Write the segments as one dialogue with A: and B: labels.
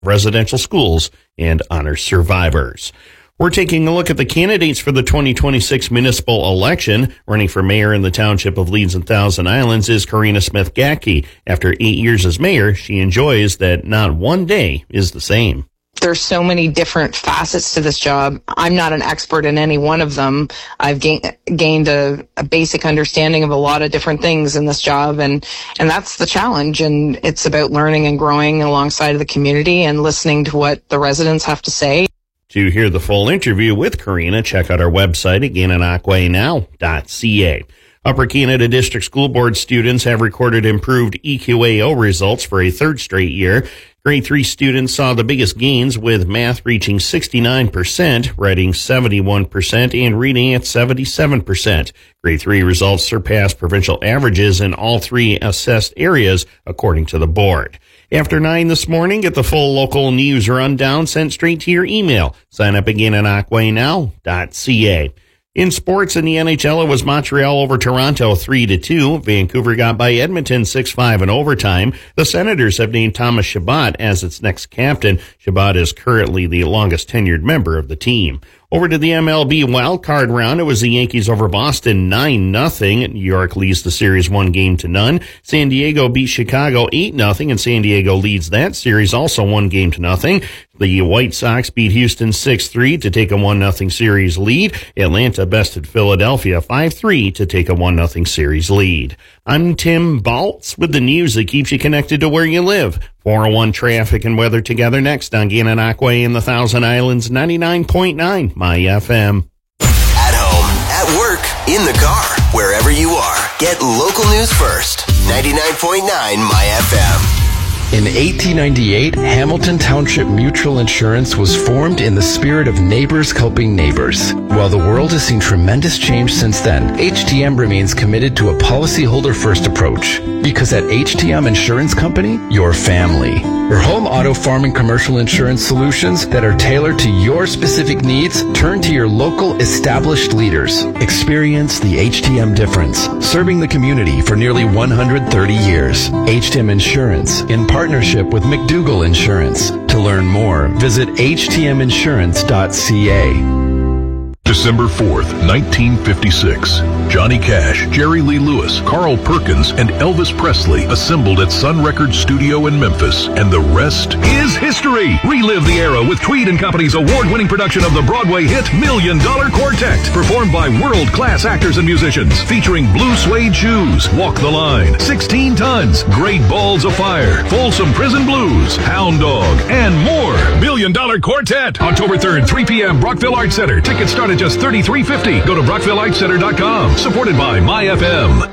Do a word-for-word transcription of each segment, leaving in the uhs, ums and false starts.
A: residential schools and honor survivors. We're taking a look at the candidates for the twenty twenty-six municipal election. Running for mayor in the township of Leeds and Thousand Islands is Karina Smith-Gatke. After eight years as mayor, she enjoys that not one day is the same.
B: There's so many different facets to this job. I'm not an expert in any one of them. I've gained gained a, a basic understanding of a lot of different things in this job, and, and that's the challenge. And it's about learning and growing alongside of the community and listening to what the residents have to say.
A: To hear the full interview with Karina, check out our website at gananoque now dot c a. Upper Canada District School Board students have recorded improved E Q A O results for a third straight year. Grade three students saw the biggest gains, with math reaching sixty-nine percent, writing seventy-one percent, and reading at seventy-seven percent. Grade three results surpassed provincial averages in all three assessed areas, according to the board. After nine this morning, get the full local news rundown sent straight to your email. Sign up at gananoque now dot c a. In sports, in the N H L, it was Montreal over Toronto three to two. Vancouver got by Edmonton six five in overtime. The Senators have named Thomas Chabot as its next captain. Chabot is currently the longest tenured member of the team. Over to the M L B wildcard round, it was the Yankees over Boston nine nothing. New York leads the series one game to none. San Diego beat Chicago eight nothing, and San Diego leads that series also one game to nothing. The White Sox beat Houston six three to take a one nothing series lead. Atlanta bested Philadelphia five three to take a one nothing series lead. I'm Tim Baltz with the news that keeps you connected to where you live. four oh one traffic and weather together next on Gananoque in the Thousand Islands, ninety-nine point nine My F M.
C: At home, at work, in the car, wherever you are, get local news first. ninety-nine point nine My F M.
D: In eighteen ninety-eight, Hamilton Township Mutual Insurance was formed in the spirit of neighbors helping neighbors. While the world has seen tremendous change since then, H T M remains committed to a policyholder-first approach. Because at H T M Insurance Company, your family. For home, auto, farm, and commercial insurance solutions that are tailored to your specific needs, turn to your local established leaders. Experience the H T M difference, serving the community for nearly one hundred thirty years. H T M Insurance, in partnership with McDougall Insurance. To learn more, visit h t m insurance dot c a.
E: December fourth, nineteen fifty-six. Johnny Cash, Jerry Lee Lewis, Carl Perkins, and Elvis Presley assembled at Sun Records Studio in Memphis, and the rest is history. Relive the era with Tweed and Company's award-winning production of the Broadway hit Million Dollar Quartet, performed by world-class actors and musicians, featuring blue suede shoes, Walk the Line, sixteen tons, Great Balls of Fire, Folsom Prison Blues, Hound Dog, and more. Million Dollar Quartet, October third, three p.m. Brockville Arts Center. Tickets start at just thirty-three fifty. Go to brockville arts center dot com. Supported by My F M.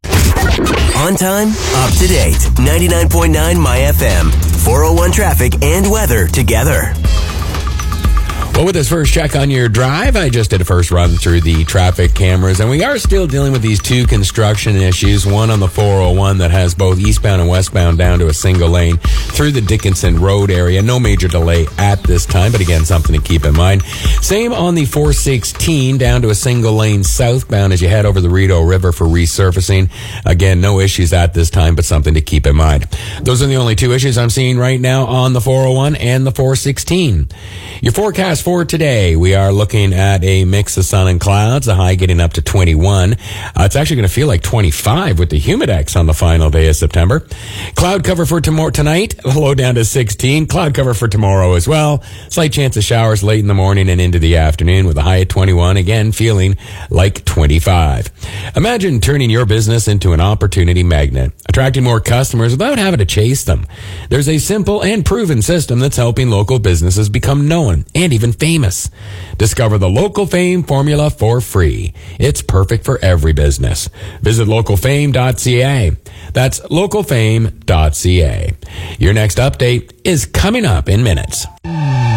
C: On time, up to date. ninety-nine point nine My F M. four oh one traffic and weather together.
F: Well, with this first check on your drive, I just did a first run through the traffic cameras, and we are still dealing with these two construction issues. One on the four oh one that has both eastbound and westbound down to a single lane through the Dickinson Road area. No major delay at this time, but again, something to keep in mind. Same on the four sixteen down to a single lane southbound as you head over the Rideau River for resurfacing. Again, no issues at this time, but something to keep in mind. Those are the only two issues I'm seeing right now on the four oh one and the four sixteen. Your forecast for today, we are looking at a mix of sun and clouds, the high getting up to twenty-one. Uh, it's actually going to feel like twenty-five with the humidex on the final day of September. Cloud cover for tomorrow tonight, low down to sixteen. Cloud cover for tomorrow as well. Slight chance of showers late in the morning and into the afternoon with a high at twenty-one, again feeling like twenty-five. Imagine turning your business into an opportunity magnet, attracting more customers without having to chase them. There's a simple and proven system that's helping local businesses become known and even famous. Discover the Local Fame formula for free. It's perfect for every business. Visit local fame dot c a. That's local fame dot c a. Your next update is coming up in minutes.